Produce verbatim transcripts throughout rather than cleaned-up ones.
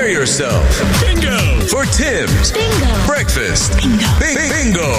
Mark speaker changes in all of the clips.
Speaker 1: Prepare yourself. Bingo! For Tim's
Speaker 2: Bingo.
Speaker 1: Breakfast
Speaker 2: Bingo.
Speaker 1: Bi- Bingo.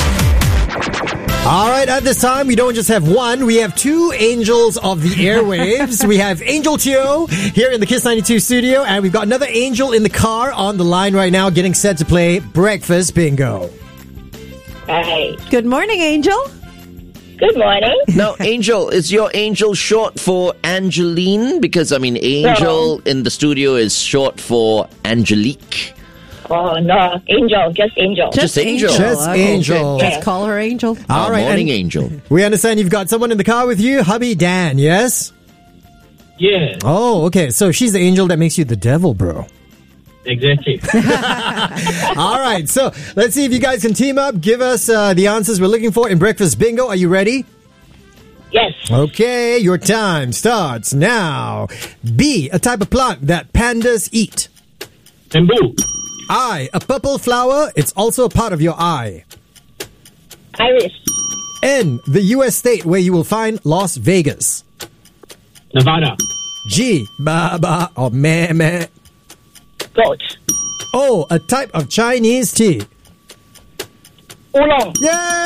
Speaker 3: All right, at this time, we don't just have one. We have two angels of the airwaves. We have Angel Teo here in the Kiss ninety-two studio, and we've got another angel in the car on the line right now getting set to play Breakfast Bingo.
Speaker 4: Hi.
Speaker 5: Good morning, Angel.
Speaker 4: Good morning.
Speaker 6: Now, Angel, is your Angel short for Angeline? Because, I mean, Angel
Speaker 4: No.
Speaker 6: in the studio is short for Angelique.
Speaker 4: Oh, no. Angel. Just Angel.
Speaker 6: Just Angel.
Speaker 3: Just
Speaker 5: Okay.
Speaker 3: Angel.
Speaker 4: Yeah.
Speaker 5: Let's call her Angel.
Speaker 3: All
Speaker 6: Uh,
Speaker 3: right,
Speaker 6: morning,
Speaker 3: and
Speaker 6: Angel.
Speaker 3: we understand you've got someone in the car with you, hubby Dan, yes?
Speaker 7: Yeah,
Speaker 3: Oh, okay. So she's the angel that makes you the devil, bro.
Speaker 7: exactly.
Speaker 3: All right, so let's see if you guys can team up. Give us uh, the answers we're looking for in Breakfast Bingo. Are you ready?
Speaker 4: Yes.
Speaker 3: Okay, your time starts now. B, a type of plant that pandas eat.
Speaker 7: Bamboo.
Speaker 3: I, a purple flower. It's also a part of your eye.
Speaker 4: Iris.
Speaker 3: N, the U S state where you will find Las Vegas.
Speaker 7: Nevada.
Speaker 3: G, ba ba or meh meh.
Speaker 4: Goat.
Speaker 3: O, a type of Chinese tea.
Speaker 4: Oolong.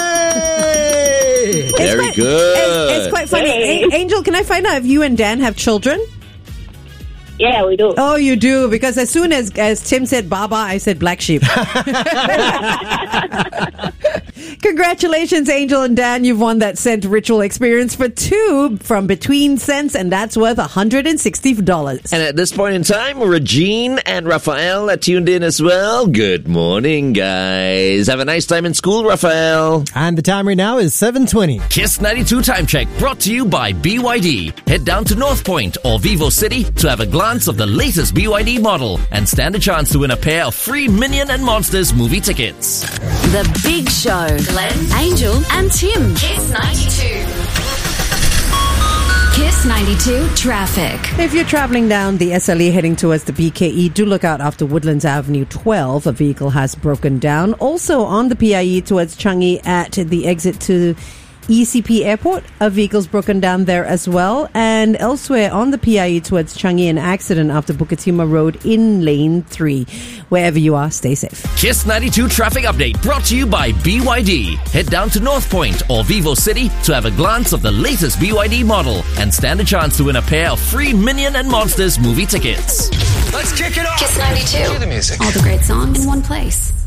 Speaker 3: Yay!
Speaker 6: Very
Speaker 5: quite,
Speaker 6: good.
Speaker 5: It's, it's quite funny.
Speaker 4: Hey.
Speaker 5: A- Angel, can I find out if you and Dan have children?
Speaker 4: Yeah, we do.
Speaker 5: Oh, you do, because as soon as as Tim said Baba, I said black sheep. Congratulations, Angel and Dan. You've won that scent ritual experience for two from Between Scents, and that's worth one hundred sixty dollars.
Speaker 6: And at this point in time, Regine and Raphael are tuned in as well. Good morning, guys. Have a nice time in school, Raphael.
Speaker 3: And the time right now is seven twenty.
Speaker 8: Kiss ninety-two Time Check brought to you by B Y D. Head down to North Point or Vivo City to have a glance of the latest B Y D model and stand a chance to win a pair of free Minion and Monsters movie tickets.
Speaker 2: The Big Show. Glenn, Angel, and Tim. Kiss ninety-two. Kiss ninety-two traffic.
Speaker 5: If you're traveling down the S L E heading towards the B K E, do look out after Woodlands Avenue twelve. A vehicle has broken down. Also on the P I E towards Changi at the exit to E C P Airport, a vehicle's broken down there as well. And elsewhere on the P I E towards Changi, an accident after Bukit Timah Road in lane three. Wherever you are, stay safe.
Speaker 8: Kiss ninety-two Traffic Update brought to you by B Y D. Head down to North Point or Vivo City to have a glance of the latest B Y D model and stand a chance to win a pair of free Minion and Monsters movie tickets.
Speaker 1: Let's kick it off.
Speaker 2: Kiss ninety-two.
Speaker 1: Cue the music.
Speaker 2: All the great songs in one place.